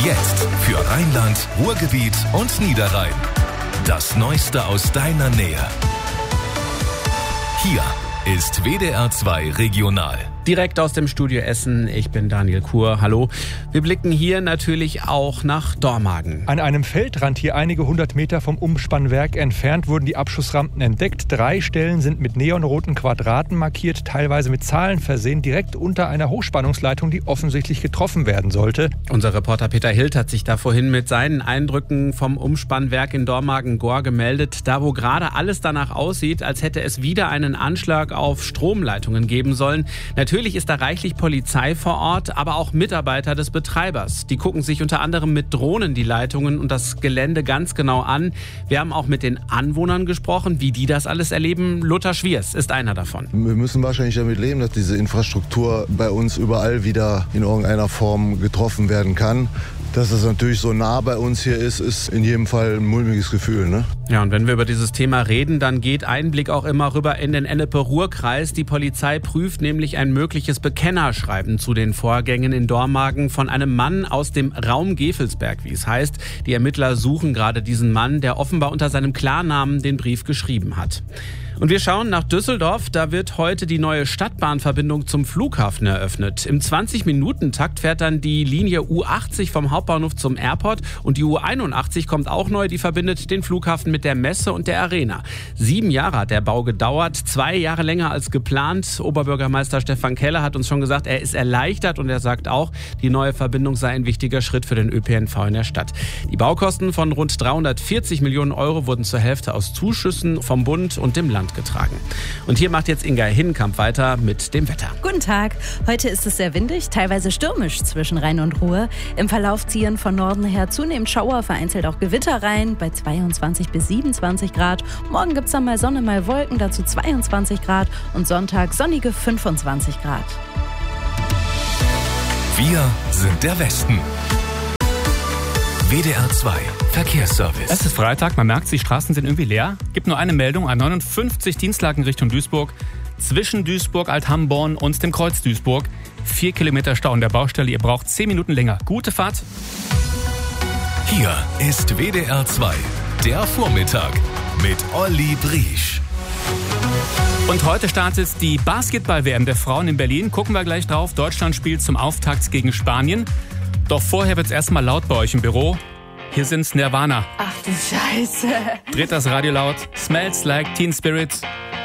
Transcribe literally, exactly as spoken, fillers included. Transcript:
Jetzt für Rheinland, Ruhrgebiet und Niederrhein. Das Neueste aus deiner Nähe. Hier ist W D R zwei Regional. Direkt aus dem Studio Essen, ich bin Daniel Kuhr, hallo. Wir blicken hier natürlich auch nach Dormagen. An einem Feldrand hier einige hundert Meter vom Umspannwerk entfernt wurden die Abschussrampen entdeckt. Drei Stellen sind mit neonroten Quadraten markiert, teilweise mit Zahlen versehen, direkt unter einer Hochspannungsleitung, die offensichtlich getroffen werden sollte. Unser Reporter Peter Hild hat sich da vorhin mit seinen Eindrücken vom Umspannwerk in Dormagen-Gohr gemeldet. Da, wo gerade alles danach aussieht, als hätte es wieder einen Anschlag auf Stromleitungen geben sollen. Natürlich ist da reichlich Polizei vor Ort, aber auch Mitarbeiter des Betreibers. Die gucken sich unter anderem mit Drohnen die Leitungen und das Gelände ganz genau an. Wir haben auch mit den Anwohnern gesprochen, wie die das alles erleben. Lothar Schwiers ist einer davon. Wir müssen wahrscheinlich damit leben, dass diese Infrastruktur bei uns überall wieder in irgendeiner Form getroffen werden kann. Dass es natürlich so nah bei uns hier ist, ist in jedem Fall ein mulmiges Gefühl, ne? Ja, und wenn wir über dieses Thema reden, dann geht ein Blick auch immer rüber in den Ennepe-Ruhr-Kreis. Die Polizei prüft nämlich ein mögliches Bekennerschreiben zu den Vorgängen in Dormagen von einem Mann aus dem Raum Gevelsberg, wie es heißt. Die Ermittler suchen gerade diesen Mann, der offenbar unter seinem Klarnamen den Brief geschrieben hat. Und wir schauen nach Düsseldorf. Da wird heute die neue Stadtbahnverbindung zum Flughafen eröffnet. Im zwanzig-Minuten-Takt fährt dann die Linie U achtzig vom Hauptbahnhof zum Airport. Und die U einundachtzig kommt auch neu. Die verbindet den Flughafen mit der Messe und der Arena. Sieben Jahre hat der Bau gedauert. Zwei Jahre länger als geplant. Oberbürgermeister Stefan Keller hat uns schon gesagt, er ist erleichtert. Und er sagt auch, die neue Verbindung sei ein wichtiger Schritt für den Ö P N V in der Stadt. Die Baukosten von rund dreihundertvierzig Millionen Euro wurden zur Hälfte aus Zuschüssen vom Bund und dem Land getragen. Und hier macht jetzt Inga Hinnenkamp weiter mit dem Wetter. Guten Tag. Heute ist es sehr windig, teilweise stürmisch zwischen Rhein und Ruhr. Im Verlauf ziehen von Norden her zunehmend Schauer, vereinzelt auch Gewitter rein, bei zweiundzwanzig bis siebenundzwanzig Grad. Morgen gibt es dann mal Sonne, mal Wolken, dazu zweiundzwanzig Grad und Sonntag sonnige fünfundzwanzig Grad. Wir sind der Westen. W D R zwei Verkehrsservice. Es ist Freitag, man merkt, die Straßen sind irgendwie leer. Gibt nur eine Meldung, A neunundfünfzig Dienstlaken Richtung Duisburg. Zwischen Duisburg, Althamborn und dem Kreuz Duisburg. Vier Kilometer Stau an der Baustelle, ihr braucht zehn Minuten länger. Gute Fahrt. Hier ist W D R zwei, der Vormittag mit Olli Briesch. Und heute startet die Basketball-W M der Frauen in Berlin. Gucken wir gleich drauf. Deutschland spielt zum Auftakt gegen Spanien. Doch vorher wird's erstmal laut bei euch im Büro. Hier sind's Nirvana. Ach du Scheiße. Dreht das Radio laut. Smells like Teen Spirit.